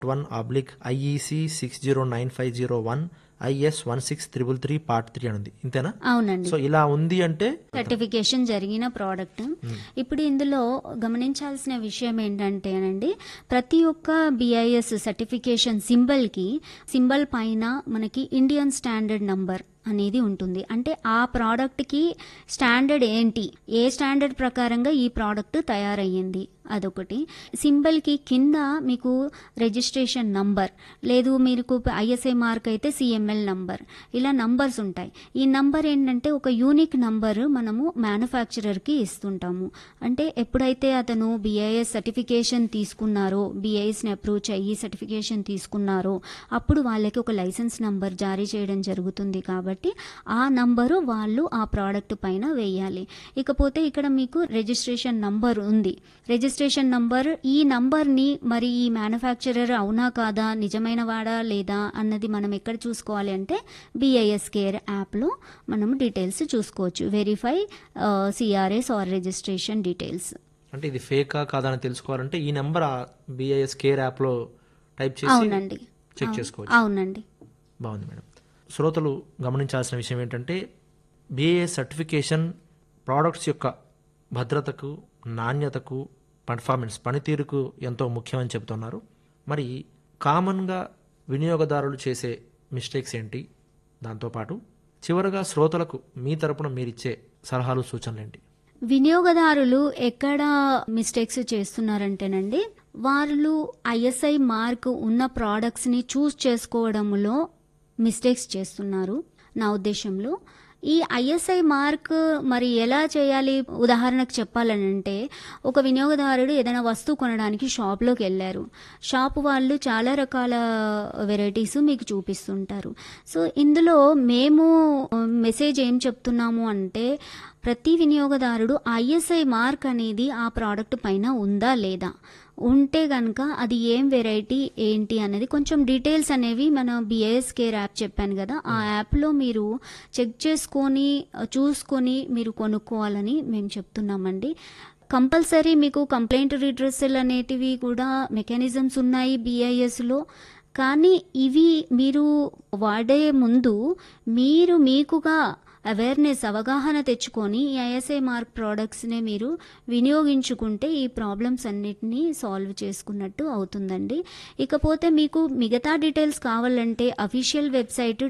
1/IEC 609501 IS 16333 part 3 అని ఉంది. ఇంతేనా? అవునండి. సో ఇలా ఉంది అంటే సర్టిఫికేషన్ జరిగిన ప్రోడక్ట్. ఇప్పుడు ఇందులో గమనించాల్సిన విషయం ఏంటంటేనండి, ప్రతి ఒక్క BIS సర్టిఫికేషన్ సింబల్ పైన మనకి ఇండియన్ స్టాండర్డ్ నంబర్ అనేది ఉంటుంది. అంటే ఆ ప్రోడక్ట్కి స్టాండర్డ్ ఏంటి, ఏ స్టాండర్డ్ ప్రకారంగా ఈ ప్రోడక్ట్ తయారయ్యింది, అదొకటి. సింబల్కి కింద మీకు రిజిస్ట్రేషన్ నంబర్, లేదు మీకు ISI మార్క్ అయితే CML నంబర్, ఇలా నంబర్స్ ఉంటాయి. ఈ నంబర్ ఏంటంటే ఒక యూనిక్ నంబర్ మనము మ్యానుఫ్యాక్చరర్కి ఇస్తుంటాము. అంటే ఎప్పుడైతే అతను BIS సర్టిఫికేషన్ తీసుకున్నారో, BISని అప్రోచ్ అయ్యి సర్టిఫికేషన్ తీసుకున్నారో, అప్పుడు వాళ్ళకి ఒక లైసెన్స్ నంబర్ జారీ చేయడం జరుగుతుంది. కాబట్టి ఆ నంబరు వాళ్ళు ఆ ప్రోడక్ట్ పైన వేయాలి. ఇకపోతే ఇక్కడ మీకు రిజిస్ట్రేషన్ నంబర్ ఉంది. రిజిస్ట్రేషన్ నంబర్, ఈ నంబర్ని మరి ఈ మ్యానుఫ్యాక్చరర్ అవునా కాదా, నిజమైన వాడా లేదా అన్నది మనం ఎక్కడ చూసుకోవాలి అంటే BIS కేర్ యాప్లో మనం డీటెయిల్స్ చూసుకోవచ్చు. Verify CRS are registration details. అంటే ఇది ఫేకా కాదా అని తెలుసుకోవాలంటే ఈ నెంబర్ BIS కేర్ యాప్లో టైప్ చేసి అవునండి, చెక్ చేసుకోవచ్చు. అవునండి. బాగుంది మేడం. శ్రోతలు గమనించాల్సిన విషయం ఏంటంటే BIS సర్టిఫికేషన్ ప్రోడక్ట్స్ యొక్క భద్రతకు, నాణ్యతకు, పర్ఫార్మెన్స్, పనితీరుకు ఎంతో ముఖ్యమని చెబుతున్నారు. మరి కామన్గా వినియోగదారులు చేసే మిస్టేక్స్ ఏంటి, దాంతోపాటు చివరగా శ్రోతలకు మీ తరపున మీరిచ్చే సలహాలు, సూచనలు ఏంటి? వినియోగదారులు ఎక్కడ మిస్టేక్స్ చేస్తున్నారంటేనండి, వాళ్ళు ISI మార్క్ ఉన్న ప్రోడక్ట్స్ని చూస్ చేసుకోవడంలో మిస్టేక్స్ చేస్తున్నారు నా ఉద్దేశంలో. ఈ ISI మార్క్ మరి ఎలా చేయాలి? ఉదాహరణకు చెప్పాలనంటే, ఒక వినియోగదారుడు ఏదైనా వస్తువు కొనడానికి షాప్లోకి వెళ్ళారు. షాప్ వాళ్ళు చాలా రకాల వెరైటీస్ మీకు చూపిస్తుంటారు. సో ఇందులో మేము మెసేజ్ ఏం చెప్తున్నాము అంటే, ప్రతి వినియోగదారుడు ISI మార్క్ అనేది ఆ ప్రోడక్ట్ పైన ఉందా లేదా, ఉంటే కనుక అది ఏం వెరైటీ ఏంటి అనేది కొంచెం డీటెయిల్స్ అనేవి మన BIS కేర్ యాప్ చెప్పాను కదా, ఆ యాప్లో మీరు చెక్ చేసుకొని చూసుకొని మీరు కొనుక్కోవాలని మేము చెప్తున్నామండి. కంపల్సరీ మీకు కంప్లైంట్ రిడ్రెసల్ అనేటివి కూడా మెకానిజమ్స్ ఉన్నాయి BISలో. కానీ ఇవి మీరు వాడే ముందు మీకుగా అవేర్నెస్, అవగాహన తెచ్చుకొని ఈ ISI మార్క్ ప్రోడక్ట్స్నే మీరు వినియోగించుకుంటే ఈ ప్రాబ్లమ్స్ అన్నిటినీ సాల్వ్ చేసుకున్నట్టు అవుతుందండి. ఇకపోతే మీకు మిగతా డీటెయిల్స్ కావాలంటే అఫీషియల్ వెబ్సైట్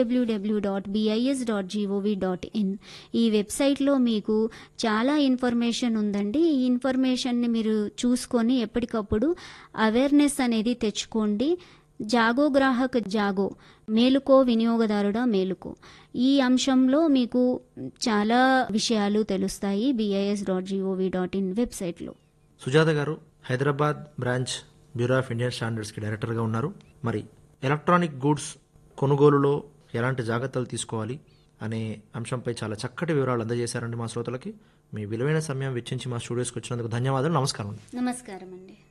www.bis.gov.in, ఈ వెబ్సైట్లో మీకు చాలా ఇన్ఫర్మేషన్ ఉందండి. ఈ ఇన్ఫర్మేషన్ని మీరు చూసుకొని ఎప్పటికప్పుడు అవేర్నెస్ అనేది తెచ్చుకోండి. జాగో గ్రాహక్ జాగో, మేలుకో వినియోగదారుడా మేలుకో, ఈ అంశంలో మీకు చాలా విషయాలు తెలుస్తాయి bis.gov.in వెబ్సైట్లో. సుజాత గారు Hyderabad branch bureau of Indian స్టాండర్డ్స్కి డైరెక్టర్గా ఉన్నారు. మరి ఎలక్ట్రానిక్ గూడ్స్ కొనుగోలులో ఎలాంటి జాగ్రత్తలు తీసుకోవాలి అనే అంశంపై చాలా చక్కటి వివరాలు అందజేశారండి మా శ్రోతలకి. మీ విలువైన సమయం వెచ్చించి మా స్టూడియోస్కి వచ్చినందుకు ధన్యవాదాలు. నమస్కారం. నమస్కారం అండి.